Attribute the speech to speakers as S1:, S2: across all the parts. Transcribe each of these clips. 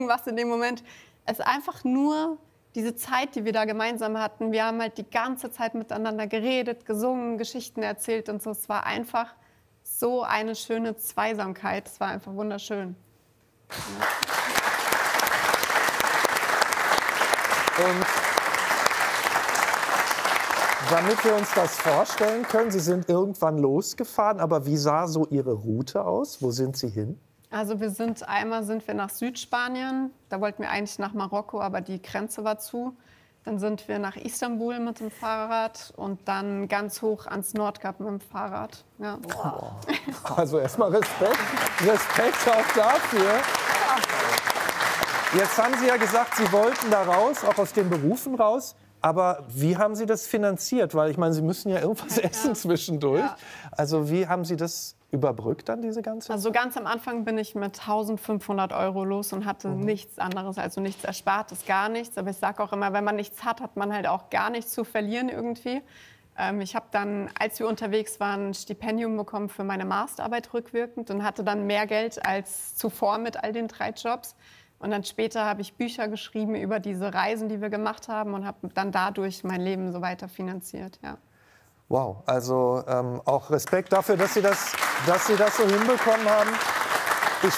S1: was in dem Moment. Es ist einfach nur diese Zeit, die wir da gemeinsam hatten. Wir haben halt die ganze Zeit miteinander geredet, gesungen, Geschichten erzählt und so. Es war einfach so eine schöne Zweisamkeit. Es war einfach wunderschön. Ja.
S2: Und damit wir uns das vorstellen können, Sie sind irgendwann losgefahren, aber wie sah so Ihre Route aus? Wo sind Sie hin?
S1: Also einmal sind wir nach Südspanien, da wollten wir eigentlich nach Marokko, aber die Grenze war zu. Dann sind wir nach Istanbul mit dem Fahrrad und dann ganz hoch ans Nordkap mit dem Fahrrad. Ja.
S2: Wow. Also erstmal Respekt auch dafür. Jetzt haben Sie ja gesagt, Sie wollten da raus, auch aus den Berufen raus. Aber wie haben Sie das finanziert? Weil ich meine, Sie müssen ja irgendwas essen zwischendurch. Ja. Also wie haben Sie das überbrückt dann, diese ganze Zeit?
S1: Also ganz am Anfang bin ich mit 1.500 € los und hatte nichts anderes, also nichts Erspartes, gar nichts. Aber ich sage auch immer, wenn man nichts hat, hat man halt auch gar nichts zu verlieren irgendwie. Ich habe dann, als wir unterwegs waren, ein Stipendium bekommen für meine Masterarbeit rückwirkend und hatte dann mehr Geld als zuvor mit all den 3 Jobs. Und dann später habe ich Bücher geschrieben über diese Reisen, die wir gemacht haben und habe dann dadurch mein Leben so weiter finanziert. Ja.
S2: Wow, also auch Respekt dafür, dass Sie das so hinbekommen haben. Ich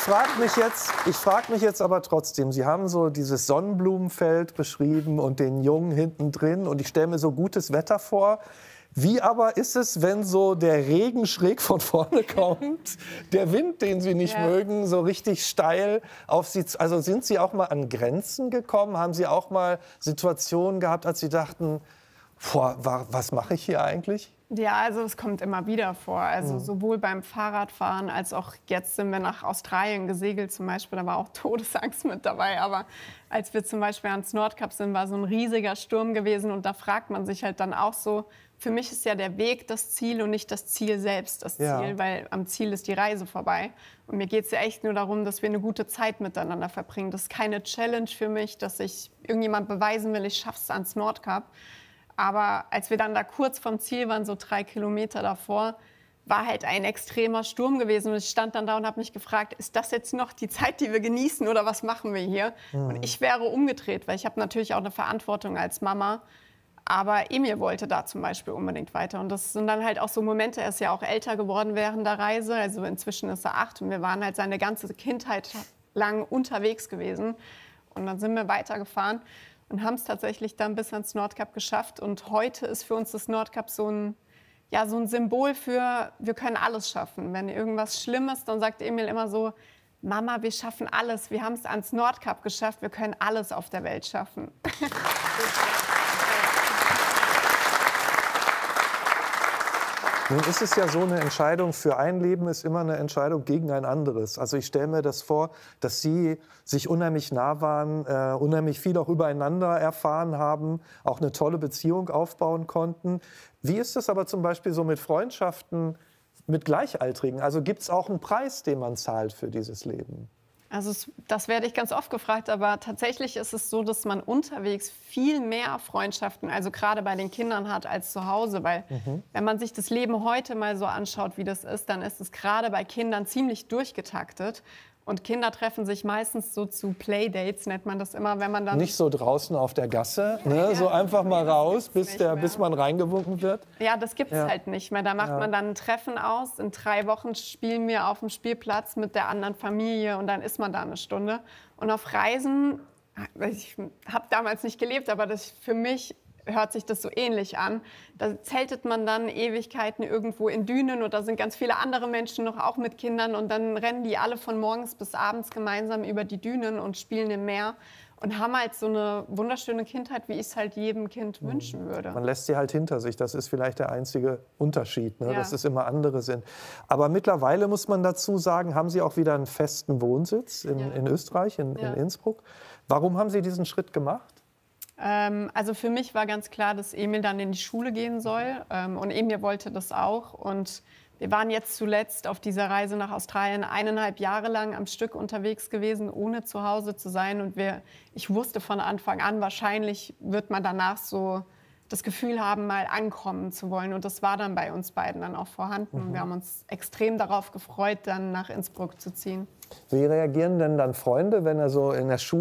S2: frage mich jetzt aber trotzdem, Sie haben so dieses Sonnenblumenfeld beschrieben und den Jungen hinten drin und ich stelle mir so gutes Wetter vor. Wie aber ist es, wenn so der Regen schräg von vorne kommt, der Wind, den Sie nicht mögen, so richtig steil auf Sie? Also sind Sie auch mal an Grenzen gekommen? Haben Sie auch mal Situationen gehabt, als Sie dachten, boah, was mache ich hier eigentlich?
S1: Ja, also es kommt immer wieder vor. Also sowohl beim Fahrradfahren als auch jetzt sind wir nach Australien gesegelt zum Beispiel. Da war auch Todesangst mit dabei. Aber als wir zum Beispiel ans Nordkap sind, war so ein riesiger Sturm gewesen. Und da fragt man sich halt dann auch so, für mich ist ja der Weg das Ziel und nicht das Ziel selbst das Ziel, weil am Ziel ist die Reise vorbei. Und mir geht es ja echt nur darum, dass wir eine gute Zeit miteinander verbringen. Das ist keine Challenge für mich, dass ich irgendjemand beweisen will, ich schaff's ans Nordkap. Aber als wir dann da kurz vom Ziel waren, so 3 Kilometer davor, war halt ein extremer Sturm gewesen. Und ich stand dann da und habe mich gefragt, ist das jetzt noch die Zeit, die wir genießen oder was machen wir hier? Und ich wäre umgedreht, weil ich habe natürlich auch eine Verantwortung als Mama. Aber Emil wollte da zum Beispiel unbedingt weiter. Und das sind dann halt auch so Momente, er ist ja auch älter geworden während der Reise. Also inzwischen ist er 8 und wir waren halt seine ganze Kindheit lang unterwegs gewesen. Und dann sind wir weitergefahren und haben es tatsächlich dann bis ans Nordkap geschafft. Und heute ist für uns das Nordkap so ein Symbol für, wir können alles schaffen. Wenn irgendwas schlimm ist, dann sagt Emil immer so, Mama, wir schaffen alles. Wir haben es ans Nordkap geschafft. Wir können alles auf der Welt schaffen.
S2: Nun ist es ja so, eine Entscheidung für ein Leben ist immer eine Entscheidung gegen ein anderes. Also ich stelle mir das vor, dass Sie sich unheimlich nah waren, unheimlich viel auch übereinander erfahren haben, auch eine tolle Beziehung aufbauen konnten. Wie ist es aber zum Beispiel so mit Freundschaften mit Gleichaltrigen? Also gibt es auch einen Preis, den man zahlt für dieses Leben?
S1: Also das werde ich ganz oft gefragt, aber tatsächlich ist es so, dass man unterwegs viel mehr Freundschaften, also gerade bei den Kindern hat, als zu Hause. Weil wenn man sich das Leben heute mal so anschaut, wie das ist, dann ist es gerade bei Kindern ziemlich durchgetaktet. Und Kinder treffen sich meistens so zu Playdates, nennt man das immer, wenn man dann...
S2: Nicht so draußen auf der Gasse, ne? So einfach mal raus, bis man reingewunken wird?
S1: Ja, das gibt es halt nicht mehr. Da macht man dann ein Treffen aus. In 3 Wochen spielen wir auf dem Spielplatz mit der anderen Familie und dann ist man da eine Stunde. Und auf Reisen, ich habe damals nicht gelebt, aber für mich hört sich das so ähnlich an. Da zeltet man dann Ewigkeiten irgendwo in Dünen und da sind ganz viele andere Menschen noch auch mit Kindern und dann rennen die alle von morgens bis abends gemeinsam über die Dünen und spielen im Meer und haben halt so eine wunderschöne Kindheit, wie ich es halt jedem Kind wünschen würde.
S2: Man lässt sie halt hinter sich, das ist vielleicht der einzige Unterschied, ne? Dass es immer andere sind. Aber mittlerweile muss man dazu sagen, haben Sie auch wieder einen festen Wohnsitz in Österreich, in Innsbruck. Warum haben Sie diesen Schritt gemacht?
S1: Also für mich war ganz klar, dass Emil dann in die Schule gehen soll und Emil wollte das auch und wir waren jetzt zuletzt auf dieser Reise nach Australien 1,5 Jahre lang am Stück unterwegs gewesen, ohne zu Hause zu sein und ich wusste von Anfang an, wahrscheinlich wird man danach so das Gefühl haben, mal ankommen zu wollen und das war dann bei uns beiden dann auch vorhanden. Wir haben uns extrem darauf gefreut, dann nach Innsbruck zu ziehen.
S2: Wie reagieren denn dann Freunde, wenn er so in der Schule